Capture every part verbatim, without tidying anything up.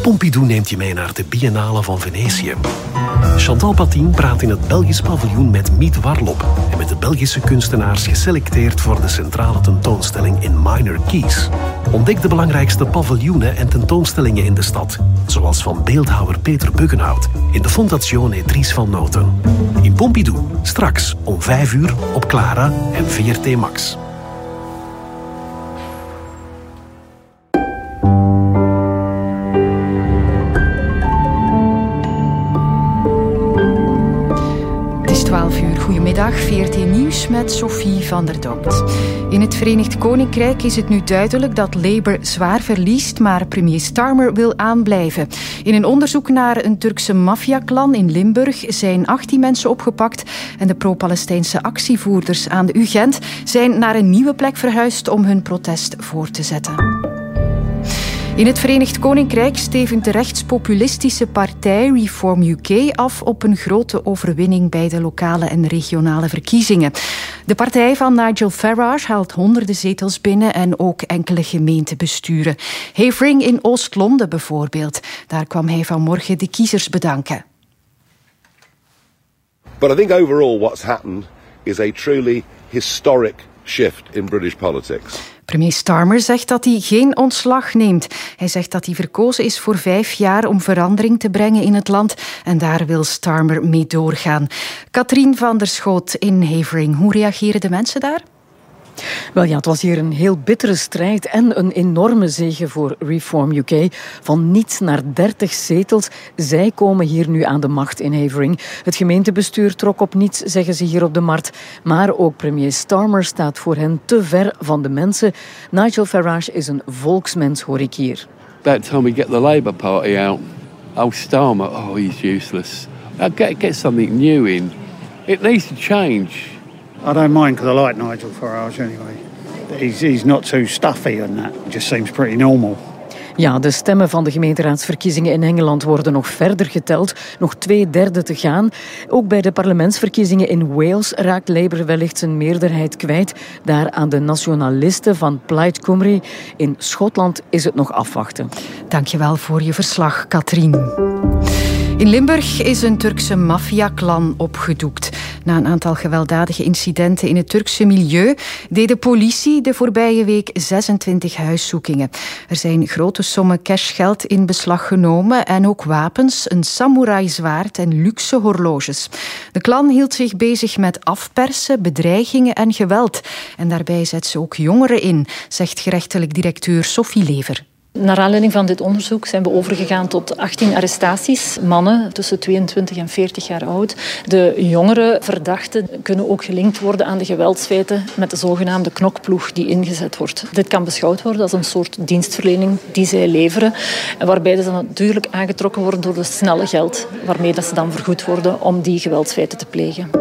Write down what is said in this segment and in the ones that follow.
Pompidou neemt je mee naar de Biennale van Venetië. Chantal Patin praat in het Belgisch paviljoen met Miet Warlop en met de Belgische kunstenaars geselecteerd voor de centrale tentoonstelling in Minor Keys. Ontdek de belangrijkste paviljoenen en tentoonstellingen in de stad, zoals van beeldhouwer Peter Buggenhout in de Fondazione Dries van Noten. In Pompidou, straks om vijf uur op Clara en V R T Max. twaalf uur. Goedemiddag, V R T Nieuws met Sophie van der Dopt. In het Verenigd Koninkrijk is het nu duidelijk dat Labour zwaar verliest, maar premier Starmer wil aanblijven. In een onderzoek naar een Turkse maffiaklan in Limburg zijn achttien mensen opgepakt en de pro-Palestijnse actievoerders aan de U Gent zijn naar een nieuwe plek verhuisd om hun protest voor te zetten. In het Verenigd Koninkrijk stevend de rechtspopulistische partij Reform U K af op een grote overwinning bij de lokale en regionale verkiezingen. De partij van Nigel Farage haalt honderden zetels binnen en ook enkele gemeentebesturen. Havering in Oost-Londen bijvoorbeeld. Daar kwam hij vanmorgen de kiezers bedanken. But I think overall what's happened is a truly historic shift in British politics. Premier Starmer zegt dat hij geen ontslag neemt. Hij zegt dat hij verkozen is voor vijf jaar om verandering te brengen in het land. En daar wil Starmer mee doorgaan. Katrien van der Schoot in Havering. Hoe reageren de mensen daar? Wel ja, het was hier een heel bittere strijd en een enorme zege voor Reform U K. Van niets naar dertig zetels. Zij komen hier nu aan de macht in Havering. Het gemeentebestuur trok op niets, zeggen ze hier op de markt. Maar ook premier Starmer staat voor hen te ver van de mensen. Nigel Farage is een volksmens, hoor ik hier. That time we get the Labour Party out. Oh, Starmer, oh, he's useless. I'll get, get something new in. It needs to change. I don't mind because I like Nigel Farage anyway. He's, he's not too stuffy and that. It just seems pretty normal. Ja, de stemmen van de gemeenteraadsverkiezingen in Engeland worden nog verder geteld. Nog twee derde te gaan. Ook bij de parlementsverkiezingen in Wales raakt Labour wellicht zijn meerderheid kwijt. Daar aan de nationalisten van Plaid Cymru. In Schotland is het nog afwachten. Dankjewel voor je verslag, Katrien. In Limburg is een Turkse maffiaklan opgedoekt. Na een aantal gewelddadige incidenten in het Turkse milieu deed de politie de voorbije week zesentwintig huiszoekingen. Er zijn grote sommen cashgeld in beslag genomen en ook wapens, een samurai-zwaard en luxe horloges. De klan hield zich bezig met afpersen, bedreigingen en geweld. En daarbij zet ze ook jongeren in, zegt gerechtelijk directeur Sophie Lever. Naar aanleiding van dit onderzoek zijn we overgegaan tot achttien arrestaties. Mannen tussen tweeëntwintig en veertig jaar oud. De jongere verdachten kunnen ook gelinkt worden aan de geweldsfeiten met de zogenaamde knokploeg die ingezet wordt. Dit kan beschouwd worden als een soort dienstverlening die zij leveren. En waarbij ze natuurlijk aangetrokken worden door het snelle geld. Waarmee dat ze dan vergoed worden om die geweldsfeiten te plegen.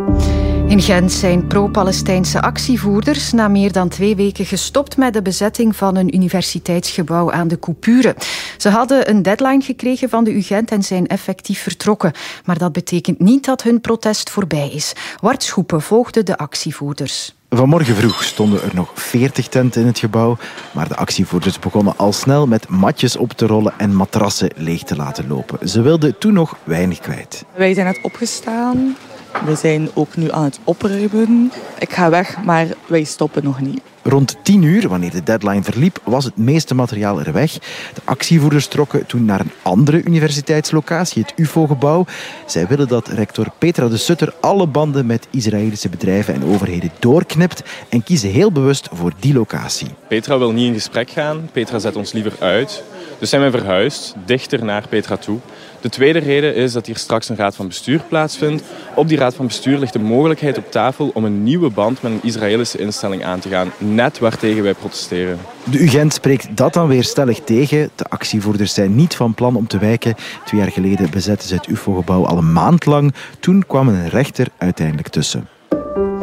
In Gent zijn pro-Palestijnse actievoerders na meer dan twee weken gestopt met de bezetting van een universiteitsgebouw aan de Coupure. Ze hadden een deadline gekregen van de U Gent en zijn effectief vertrokken. Maar dat betekent niet dat hun protest voorbij is. Wart Schoepen volgde de actievoerders. Vanmorgen vroeg stonden er nog veertig tenten in het gebouw, maar de actievoerders begonnen al snel met matjes op te rollen en matrassen leeg te laten lopen. Ze wilden toen nog weinig kwijt. Wij zijn net opgestaan. We zijn ook nu aan het opruimen. Ik ga weg, maar wij stoppen nog niet. Rond tien uur, wanneer de deadline verliep, was het meeste materiaal er weg. De actievoerders trokken toen naar een andere universiteitslocatie, het U F O-gebouw. Zij willen dat rector Petra de Sutter alle banden met Israëlische bedrijven en overheden doorknipt en kiezen heel bewust voor die locatie. Petra wil niet in gesprek gaan. Petra zet ons liever uit. Dus zijn wij verhuisd, dichter naar Petra toe. De tweede reden is dat hier straks een raad van bestuur plaatsvindt. Op die raad van bestuur ligt de mogelijkheid op tafel om een nieuwe band met een Israëlische instelling aan te gaan. Net waartegen wij protesteren. De U Gent spreekt dat dan weer stellig tegen. De actievoerders zijn niet van plan om te wijken. Twee jaar geleden bezetten ze het U F O-gebouw al een maand lang. Toen kwam een rechter uiteindelijk tussen.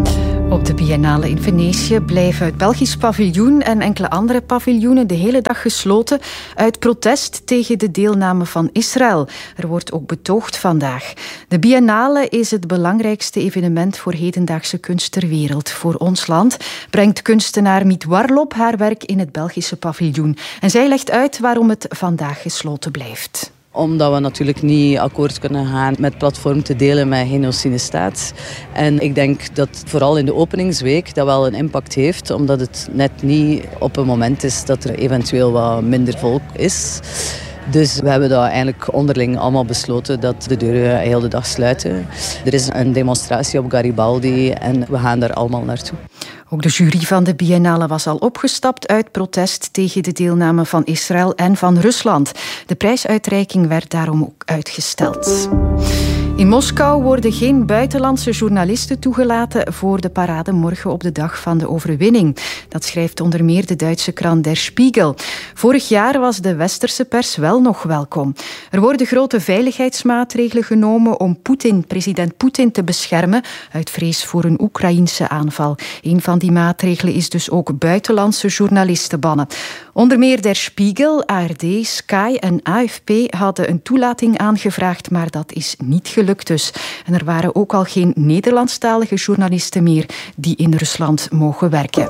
Op de Biennale in Venetië blijven het Belgisch paviljoen en enkele andere paviljoenen de hele dag gesloten uit protest tegen de deelname van Israël. Er wordt ook betoogd vandaag. De Biennale is het belangrijkste evenement voor hedendaagse kunst ter wereld. Voor ons land brengt kunstenaar Miet Warlop haar werk in het Belgische paviljoen. En zij legt uit waarom het vandaag gesloten blijft. Omdat we natuurlijk niet akkoord kunnen gaan met het platform te delen met Genocide Staat. En ik denk dat vooral in de openingsweek dat wel een impact heeft, omdat het net niet op een moment is dat er eventueel wat minder volk is. Dus we hebben dat eigenlijk onderling allemaal besloten dat de deuren heel de dag sluiten. Er is een demonstratie op Garibaldi en we gaan daar allemaal naartoe. Ook de jury van de Biennale was al opgestapt uit protest tegen de deelname van Israël en van Rusland. De prijsuitreiking werd daarom ook uitgesteld. In Moskou worden geen buitenlandse journalisten toegelaten voor de parade morgen op de dag van de overwinning. Dat schrijft onder meer de Duitse krant Der Spiegel. Vorig jaar was de westerse pers wel nog welkom. Er worden grote veiligheidsmaatregelen genomen om Poetin, president Poetin te beschermen uit vrees voor een Oekraïense aanval. Een van die maatregelen is dus ook buitenlandse journalisten bannen. Onder meer Der Spiegel, A R D, Sky en A F P hadden een toelating aangevraagd, maar dat is niet gelukt dus. En er waren ook al geen Nederlandstalige journalisten meer die in Rusland mogen werken.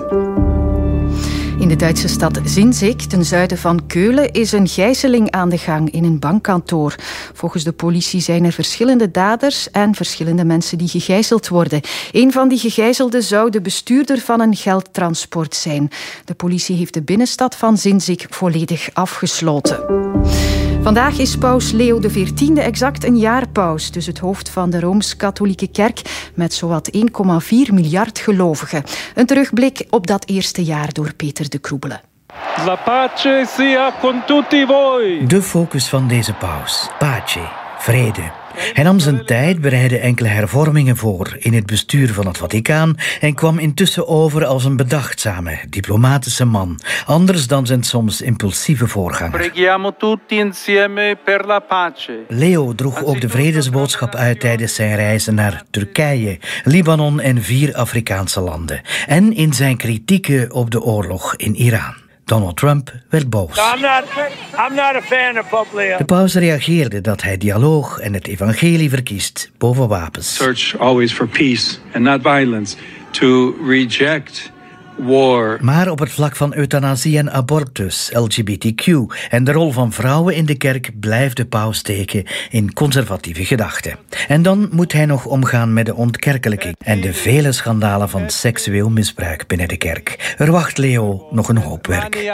In de Duitse stad Sinzig, ten zuiden van Keulen, is een gijzeling aan de gang in een bankkantoor. Volgens de politie zijn er verschillende daders en verschillende mensen die gegijzeld worden. Een van die gegijzelden zou de bestuurder van een geldtransport zijn. De politie heeft de binnenstad van Sinzig volledig afgesloten. Vandaag is paus Leo de veertiende exact een jaar paus, dus het hoofd van de Rooms-Katholieke Kerk met zowat één komma vier miljard gelovigen. Een terugblik op dat eerste jaar door Peter de Kroebelen. La pace sia con tutti voi. De focus van deze paus, pace, vrede. Hij nam zijn tijd, bereidde enkele hervormingen voor in het bestuur van het Vaticaan en kwam intussen over als een bedachtzame, diplomatische man, anders dan zijn soms impulsieve voorganger. Preghiamo tutti insieme per la pace. Leo droeg ook de vredesboodschap uit tijdens zijn reizen naar Turkije, Libanon en vier Afrikaanse landen. En in zijn kritieken op de oorlog in Iran. Donald Trump werd boos. I'm not, I'm not a fan of Pope Leo. De paus reageerde dat hij dialoog en het evangelie verkiest boven wapens. Search always for peace and not violence. To reject war. Maar op het vlak van euthanasie en abortus, L G B T Q en de rol van vrouwen in de kerk blijft de paus steken in conservatieve gedachten. En dan moet hij nog omgaan met de ontkerkelijking en de vele schandalen van seksueel misbruik binnen de kerk. Er wacht Leo nog een hoop werk.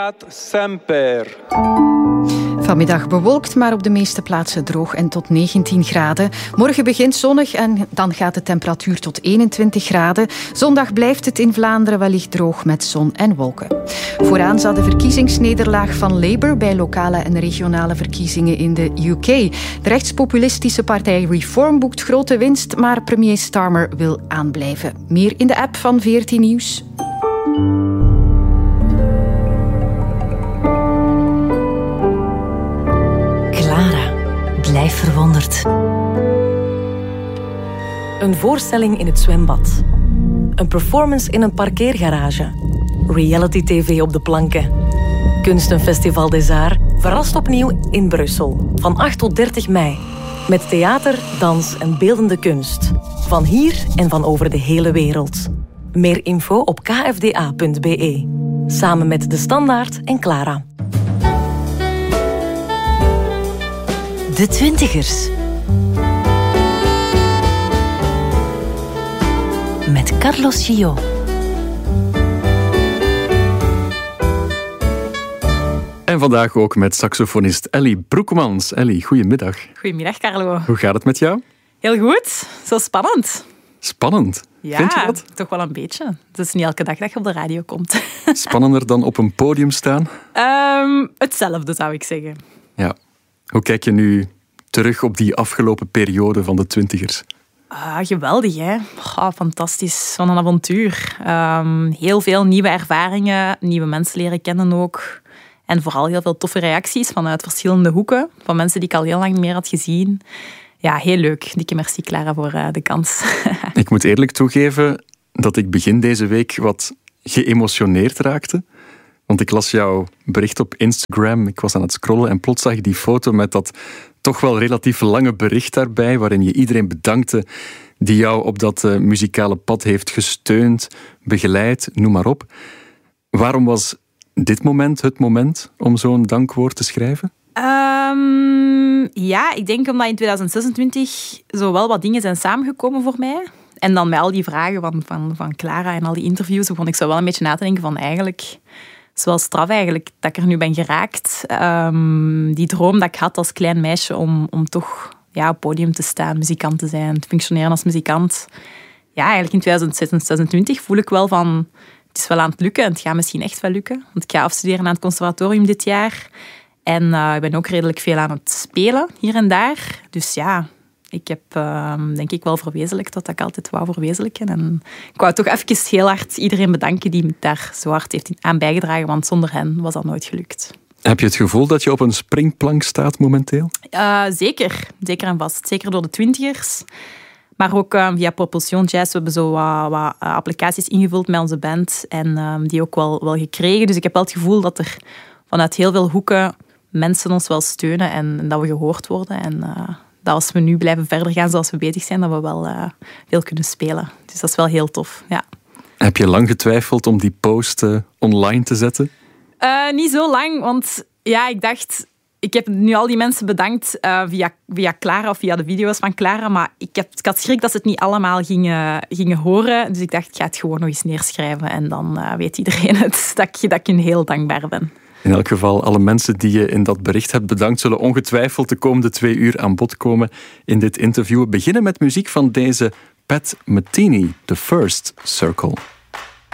Vanmiddag bewolkt, maar op de meeste plaatsen droog en tot negentien graden. Morgen begint zonnig en dan gaat de temperatuur tot eenentwintig graden. Zondag blijft het in Vlaanderen wellicht droog met zon en wolken. Vooraan zat de verkiezingsnederlaag van Labour bij lokale en regionale verkiezingen in de U K. De rechtspopulistische partij Reform boekt grote winst, maar premier Starmer wil aanblijven. Meer in de app van veertien Nieuws. Clara, blijf verwonderd. Een voorstelling in het zwembad. Een performance in een parkeergarage. Reality tv op de planken. Kunstenfestival des Arts verrast opnieuw in Brussel. Van acht tot dertig mei. Met theater, dans en beeldende kunst. Van hier en van over de hele wereld. Meer info op k f d a punt b e. Samen met De Standaard en Clara. De Twintigers. Met Carlos Gillot. En vandaag ook met saxofonist Ellie Broekmans. Ellie, goedemiddag. Goedemiddag, Carlo. Hoe gaat het met jou? Heel goed. Zo spannend. Spannend? Ja, vind je dat? Toch wel een beetje. Het is niet elke dag dat je op de radio komt. Spannender dan op een podium staan? Um, hetzelfde, zou ik zeggen. Ja. Hoe kijk je nu terug op die afgelopen periode van de twintigers? Ah, geweldig, hè? Oh, fantastisch. Van een avontuur. Um, heel veel nieuwe ervaringen, nieuwe mensen leren kennen ook. En vooral heel veel toffe reacties vanuit verschillende hoeken. Van mensen die ik al heel lang niet meer had gezien. Ja, heel leuk. Dikke merci, Clara, voor uh, de kans. Ik moet eerlijk toegeven dat ik begin deze week wat geëmotioneerd raakte. Want ik las jouw bericht op Instagram. Ik was aan het scrollen en plots zag ik die foto met dat toch wel relatief lange bericht daarbij, waarin je iedereen bedankte die jou op dat uh, muzikale pad heeft gesteund, begeleid, noem maar op. Waarom was dit moment het moment om zo'n dankwoord te schrijven? Um, ja, ik denk omdat in twintig zesentwintig zo wel wat dingen zijn samengekomen voor mij. En dan met al die vragen van, van, van Clara en al die interviews begon ik zo wel een beetje na te denken van eigenlijk... Het is wel straf eigenlijk dat ik er nu ben geraakt. Um, die droom dat ik had als klein meisje om, om toch ja, op het podium te staan, muzikant te zijn, te functioneren als muzikant. Ja, eigenlijk in twintig zesentwintig voel ik wel van... Het is wel aan het lukken en het gaat misschien echt wel lukken. Want ik ga afstuderen aan het conservatorium dit jaar. En uh, ik ben ook redelijk veel aan het spelen, hier en daar. Dus ja, ik heb uh, denk ik wel verwezenlijkt wat ik altijd wou verwezenlijken. En ik wou toch even heel hard iedereen bedanken die me daar zo hard heeft aan bijgedragen. Want zonder hen was dat nooit gelukt. Heb je het gevoel dat je op een springplank staat momenteel? Uh, zeker, zeker en vast. Zeker door de twintigers. Maar ook uh, via Propulsion Jazz. We hebben zo wat, wat uh, applicaties ingevuld met onze band. En uh, die ook wel, wel gekregen. Dus ik heb wel het gevoel dat er vanuit heel veel hoeken mensen ons wel steunen. En, en dat we gehoord worden. En uh, dat als we nu blijven verder gaan zoals we bezig zijn, dat we wel uh, veel kunnen spelen. Dus dat is wel heel tof, ja. Heb je lang getwijfeld om die post uh, online te zetten? Uh, niet zo lang, want ja, ik dacht... Ik heb nu al die mensen bedankt uh, via, via Clara of via de video's van Clara, maar ik, heb, ik had schrik dat ze het niet allemaal gingen, gingen horen. Dus ik dacht, ik ga het gewoon nog eens neerschrijven en dan uh, weet iedereen het, dat ik, dat ik hun heel dankbaar ben. In elk geval, alle mensen die je in dat bericht hebt bedankt, zullen ongetwijfeld de komende twee uur aan bod komen in dit interview. We beginnen met muziek van deze Pat Metheny, The First Circle.